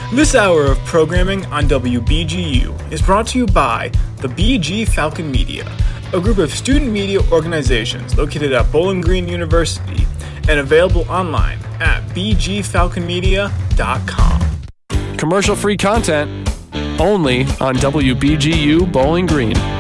This hour of programming on WBGU is brought to you by the BG Falcon Media, a group of student media organizations located at Bowling Green University and available online at bgfalconmedia.com. Commercial-free content only on WBGU Bowling Green.